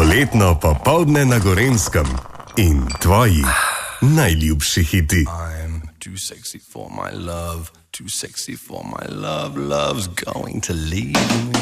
Poletno popoldne na Gorenjskem in tvoji najljubši hiti. I'm too sexy for my love, too sexy for my love, love's going to leave me.